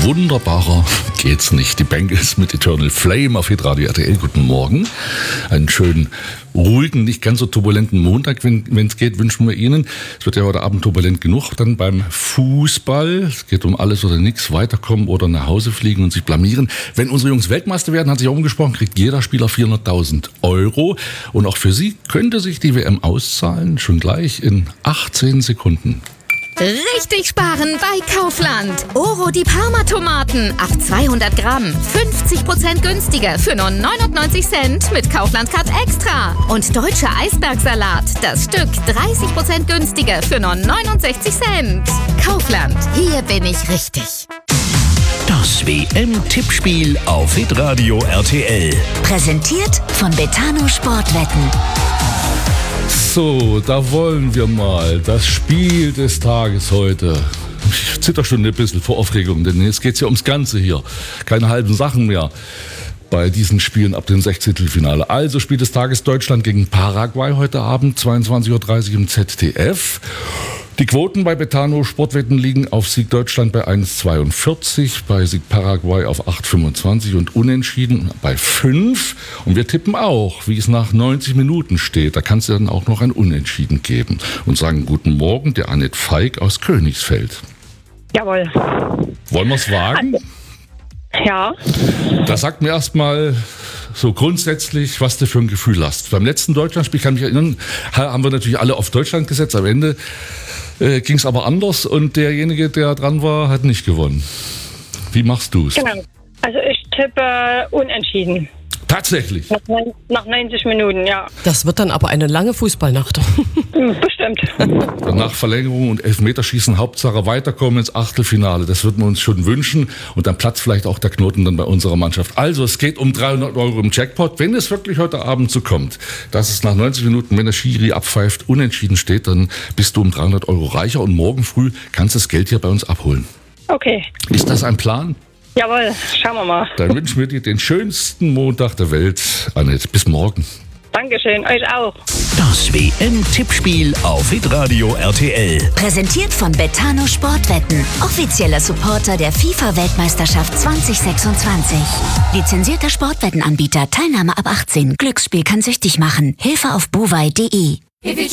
Wunderbarer geht's nicht. Die Bengals mit Eternal Flame auf Hitradio RTL. Guten Morgen. Einen schönen, ruhigen, nicht ganz so turbulenten Montag, wenn es geht, wünschen wir Ihnen. Es wird ja heute Abend turbulent genug dann beim Fußball. Es geht um alles oder nichts, weiterkommen oder nach Hause fliegen und sich blamieren. Wenn unsere Jungs Weltmeister werden, hat sich auch umgesprochen, kriegt jeder Spieler 400.000 €. Und auch für Sie könnte sich die WM auszahlen, schon gleich in 18 Sekunden. Richtig sparen bei Kaufland. Oro die Parma-Tomaten ab 200 Gramm. 50% günstiger für nur 99 Cent mit Kaufland Card Extra. Und deutscher Eisbergsalat. Das Stück 30% günstiger für nur 69 Cent. Kaufland. Hier bin ich richtig. Das WM-Tippspiel auf Hitradio RTL. Präsentiert von Betano Sportwetten. So, da wollen wir mal das Spiel des Tages heute. Ich zitter schon ein bisschen vor Aufregung, denn jetzt geht es ja ums Ganze hier. Keine halben Sachen mehr bei diesen Spielen ab dem 16. Also Spiel des Tages Deutschland gegen Paraguay heute Abend, 22.30 Uhr im ZDF. Die Quoten bei Betano Sportwetten liegen auf Sieg Deutschland bei 1,42, bei Sieg Paraguay auf 8,25 und Unentschieden bei 5. Und wir tippen auch, wie es nach 90 Minuten steht. Da kann es dann auch noch ein Unentschieden geben. Und sagen guten Morgen der Annette Feig aus Königsfeld. Jawohl. Wollen wir es wagen? Ja. Da sagt mir erstmal so grundsätzlich, was du für ein Gefühl hast. Beim letzten Deutschlandspiel, ich kann mich erinnern, haben wir natürlich alle auf Deutschland gesetzt. Am Ende ging es aber anders und derjenige, der dran war, hat nicht gewonnen. Wie machst du es? Genau. Also ich tippe unentschieden. Tatsächlich? Nach 90 Minuten, ja. Das wird dann aber eine lange Fußballnacht. Bestimmt. Nach Verlängerung und Elfmeterschießen, Hauptsache weiterkommen ins Achtelfinale. Das würden wir uns schon wünschen. Und dann platzt vielleicht auch der Knoten dann bei unserer Mannschaft. Also es geht um 300 € im Jackpot. Wenn es wirklich heute Abend so kommt, dass es nach 90 Minuten, wenn der Schiri abpfeift, unentschieden steht, dann bist du um 300 € reicher. Und morgen früh kannst du das Geld hier bei uns abholen. Okay. Ist das ein Plan? Jawohl, schauen wir mal. Dann wünschen wir dir den schönsten Montag der Welt, Annette. Bis morgen. Dankeschön, euch auch. Das WM-Tippspiel auf Hitradio RTL. Präsentiert von Betano Sportwetten. Offizieller Supporter der FIFA-Weltmeisterschaft 2026. Lizenzierter Sportwettenanbieter. Teilnahme ab 18. Glücksspiel kann süchtig machen. Hilfe auf buwei.de.